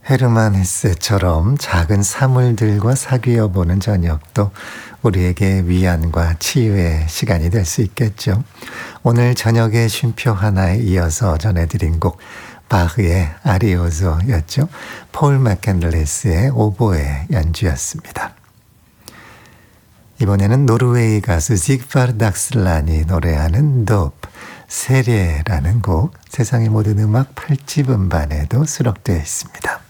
헤르만 헤세처럼 작은 사물들과 사귀어 보는 저녁도 우리에게 위안과 치유의 시간이 될 수 있겠죠. 오늘 저녁의 쉼표 하나에 이어서 전해드린 곡 바흐의 아리오조였죠. 폴 맥켄들리스의 오보에 연주였습니다. 이번에는 노르웨이 가수 지그파르 닥슬란이 노래하는 도프, 세례라는 곡 세상의 모든 음악 8집 음반에도 수록되어 있습니다.